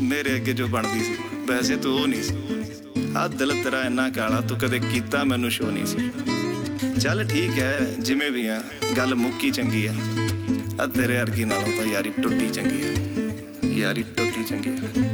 ਮੇਰੇ ਅੱਗੇ ਜੋ ਬਣਦੀ ਸੀ ਵੈਸੇ ਤੂੰ ਉਹ ਨਹੀਂ ਸੀ। ਆਹ ਦਿਲ ਤੇਰਾ ਇੰਨਾ ਕਾਲਾ ਤੂੰ ਕਦੇ ਕੀਤਾ ਮੈਨੂੰ ਸ਼ੋ ਨਹੀਂ ਸੀ। ਚੱਲ ਠੀਕ ਹੈ ਜਿਵੇਂ ਵੀ ਆ, ਗੱਲ ਮੁੱਕੀ ਚੰਗੀ ਆ। ਆ ਤੇਰੇ ਵਰਗੀ ਨਾਲੋਂ ਤਾਂ ਯਾਰੀ ਟੁੱਟੀ ਚੰਗੀ ਆ, ਯਾਰੀ ਟੁੱਟੀ ਚੰਗੀ ਆ।